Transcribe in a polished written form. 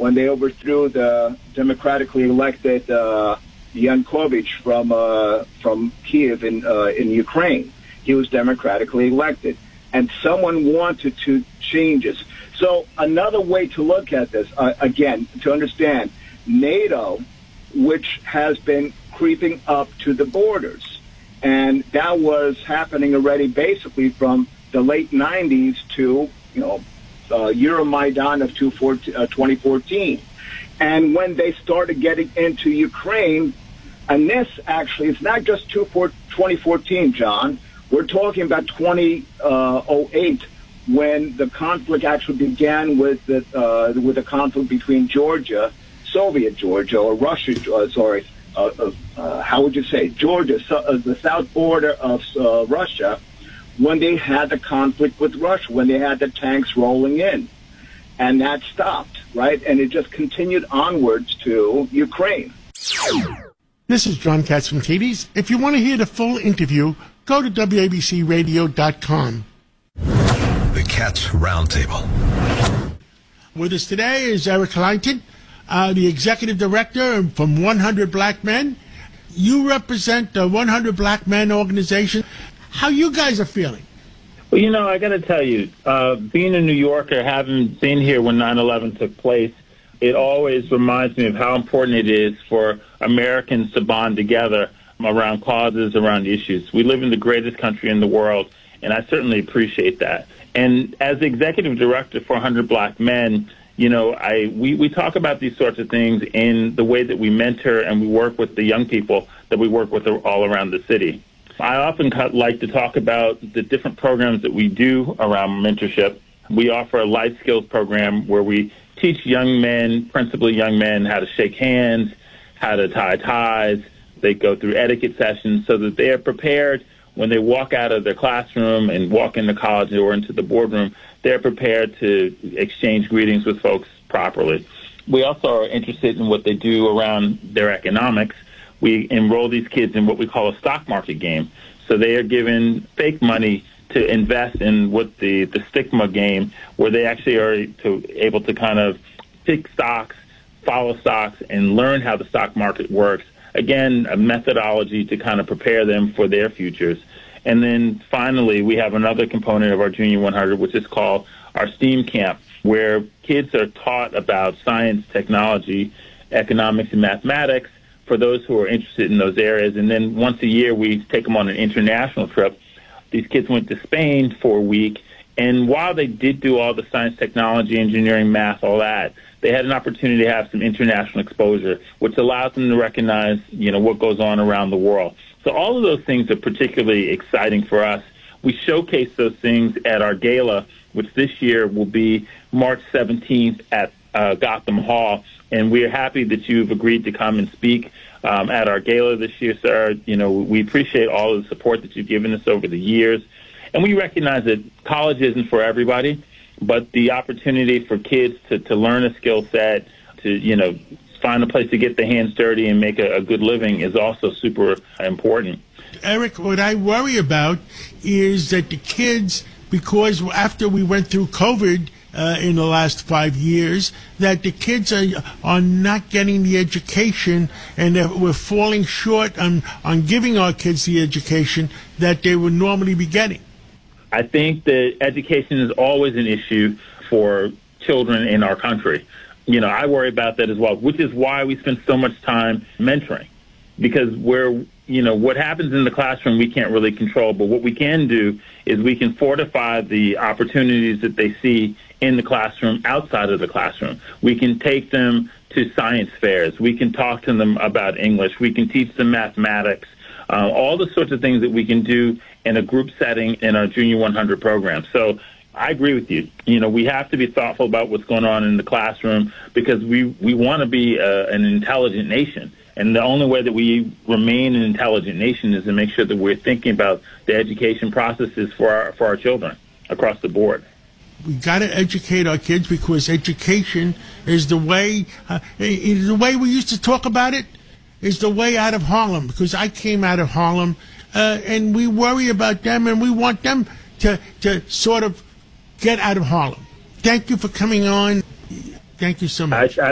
when they overthrew the democratically elected Yanukovych from Kiev in Ukraine. He was democratically elected, and someone wanted to change this. So another way to look at this, again, to understand, NATO, which has been creeping up to the borders, and that was happening already basically from the late 90s to, Euromaidan of 2014. And when they started getting into Ukraine, and this actually, it's not just 2014, John. We're talking about 2008, when the conflict actually began with the conflict between Georgia, Soviet Georgia, or Russia, how would you say, Georgia, the south border of Russia, when they had the conflict with Russia, when they had the tanks rolling in. And that stopped, right? And it just continued onwards to Ukraine. This is John Catsimatidis. If you want to hear the full interview, go to WABCRadio.com. The Cats Roundtable. With us today is Eric Langton, the executive director from 100 Black Men. You represent the 100 Black Men organization. How you guys are feeling? Well, I got to tell you, being a New Yorker, having been here when 9/11 took place, it always reminds me of how important it is for Americans to bond together around causes, around issues. We live in the greatest country in the world, and I certainly appreciate that. And as the executive director for 100 Black Men, we talk about these sorts of things in the way that we mentor and we work with the young people that we work with all around the city. I often like to talk about the different programs that we do around mentorship. We offer a life skills program where we teach young men, principally young men, how to shake hands, how to tie ties. They go through etiquette sessions so that they are prepared when they walk out of their classroom and walk into college or into the boardroom. They're prepared to exchange greetings with folks properly. We also are interested in what they do around their economics. We enroll these kids in what we call a stock market game. So they are given fake money to invest in what the stigma game, where they actually are able to kind of pick stocks, follow stocks, and learn how the stock market works. Again, a methodology to kind of prepare them for their futures. And then finally, we have another component of our Junior 100, which is called our STEAM camp, where kids are taught about science, technology, economics, and mathematics for those who are interested in those areas. And then once a year, we take them on an international trip. These kids went to Spain for a week, and while they did do all the science, technology, engineering, math, all that, they had an opportunity to have some international exposure, which allows them to recognize, what goes on around the world. So all of those things are particularly exciting for us. We showcase those things at our gala, which this year will be March 17th at Gotham Hall. And we are happy that you've agreed to come and speak at our gala this year, sir. We appreciate all of the support that you've given us over the years. And we recognize that college isn't for everybody, but the opportunity for kids to learn a skill set, to, find a place to get their hands dirty and make a good living is also super important. Eric, what I worry about is that the kids, because after we went through COVID in the last 5 years, that the kids are not getting the education, and that we're falling short on giving our kids the education that they would normally be getting. I think that education is always an issue for children in our country. I worry about that as well, which is why we spend so much time mentoring, because what happens in the classroom we can't really control, but what we can do is we can fortify the opportunities that they see in the classroom outside of the classroom. We can take them to science fairs. We can talk to them about English. We can teach them mathematics, all the sorts of things that we can do in a group setting in our Junior 100 program. So I agree with you. We have to be thoughtful about what's going on in the classroom, because we want to be an intelligent nation. And the only way that we remain an intelligent nation is to make sure that we're thinking about the education processes for our children across the board. We got to educate our kids, because education is the way we used to talk about it, is the way out of Harlem, because I came out of Harlem, and we worry about them, and we want them to sort of get out of Harlem. Thank you for coming on. Thank you so much.